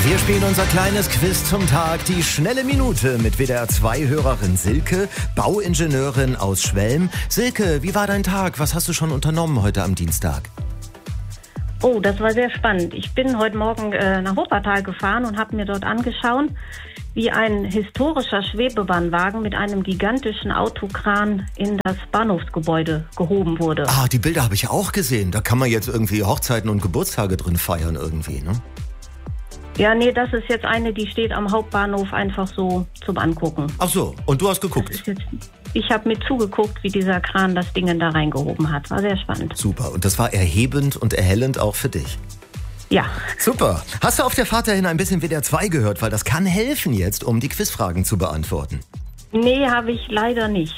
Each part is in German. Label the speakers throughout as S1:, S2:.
S1: Wir spielen unser kleines Quiz zum Tag, die schnelle Minute mit WDR 2-Hörerin Silke, Bauingenieurin aus Schwelm. Silke, wie war dein Tag? Was hast du schon unternommen heute am Dienstag?
S2: Oh, das war sehr spannend. Ich bin heute Morgen nach Wuppertal gefahren und habe mir dort angeschaut, wie ein historischer Schwebebahnwagen mit einem gigantischen Autokran in das Bahnhofsgebäude gehoben wurde.
S1: Ah, die Bilder habe ich auch gesehen. Da kann man jetzt irgendwie Hochzeiten und Geburtstage drin feiern irgendwie, ne?
S2: Ja, nee, das ist jetzt eine, die steht am Hauptbahnhof einfach so zum Angucken.
S1: Ach so, und du hast geguckt?
S2: Ich habe mir zugeguckt, wie dieser Kran das Ding da reingehoben hat. War sehr spannend.
S1: Super, und das war erhebend und erhellend auch für dich.
S2: Ja.
S1: Super. Hast du auf der Fahrt dahin ein bisschen WDR 2 gehört? Weil das kann helfen jetzt, um die Quizfragen zu beantworten.
S2: Nee, habe ich leider nicht.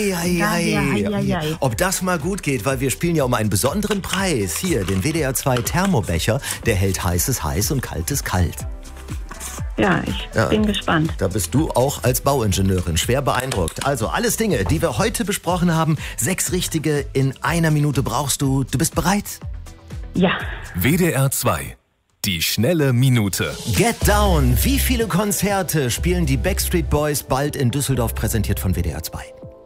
S1: Ei. Ob das mal gut geht, weil wir spielen ja um einen besonderen Preis. Hier, den WDR 2 Thermobecher, der hält heißes heiß und kaltes kalt.
S2: Ja, ich bin gespannt.
S1: Da bist du auch als Bauingenieurin schwer beeindruckt. Also alles Dinge, die wir heute besprochen haben. 6 richtige in 1 Minute brauchst du. Du bist bereit?
S2: Ja.
S3: WDR 2. Die schnelle Minute.
S1: Get Down. Wie viele Konzerte spielen die Backstreet Boys bald in Düsseldorf, präsentiert von WDR 2?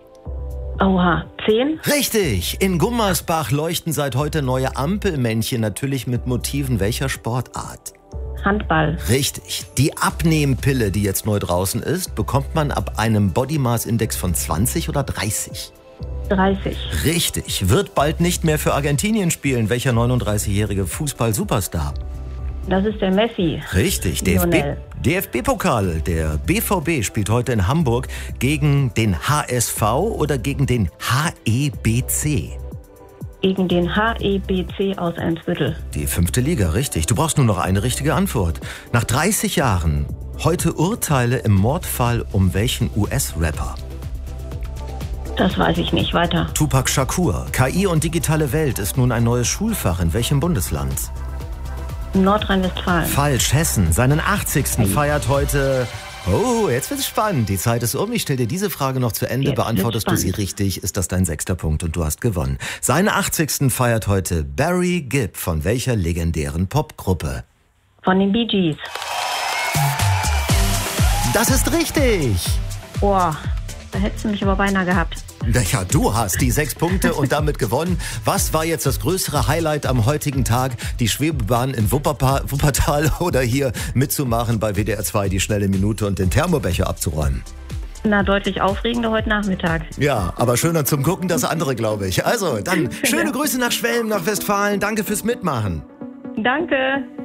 S2: Oha, 10?
S1: Richtig. In Gummersbach leuchten seit heute neue Ampelmännchen, natürlich mit Motiven welcher Sportart?
S2: Handball.
S1: Richtig. Die Abnehmpille, die jetzt neu draußen ist, bekommt man ab einem Body Mass Index von 20 oder 30?
S2: 30.
S1: Richtig. Wird bald nicht mehr für Argentinien spielen. Welcher 39-jährige Fußball-Superstar?
S2: Das ist der Messi.
S1: Richtig. DFB-Pokal. Der BVB spielt heute in Hamburg gegen den HSV oder gegen den HEBC?
S2: Gegen den HEBC aus Eimsbüttel.
S1: Die 5. Liga, richtig. Du brauchst nur noch eine richtige Antwort. Nach 30 Jahren, heute Urteile im Mordfall um welchen US-Rapper?
S2: Das weiß ich nicht. Weiter.
S1: Tupac Shakur. KI und digitale Welt ist nun ein neues Schulfach. In welchem Bundesland?
S2: Nordrhein-Westfalen.
S1: Falsch, Hessen. Seinen 80. feiert heute... Oh, jetzt wird's spannend. Die Zeit ist um. Ich stelle dir diese Frage noch zu Ende.
S2: Jetzt
S1: Beantwortest du sie richtig, ist das dein 6. Punkt und du hast gewonnen. Seinen 80. feiert heute Barry Gibb. Von welcher legendären Popgruppe?
S2: Von den Bee Gees.
S1: Das ist richtig.
S2: Boah, da hättest du mich aber beinahe gehabt.
S1: Ja, du hast die 6 Punkte und damit gewonnen. Was war jetzt das größere Highlight am heutigen Tag? Die Schwebebahn in Wuppertal oder hier mitzumachen bei WDR 2 die schnelle Minute und den Thermobecher abzuräumen?
S2: Na, deutlich aufregender heute Nachmittag.
S1: Ja, aber schöner zum Gucken das andere, glaube ich. Also, dann schöne Grüße nach Schwelm, nach Westfalen. Danke fürs Mitmachen.
S2: Danke.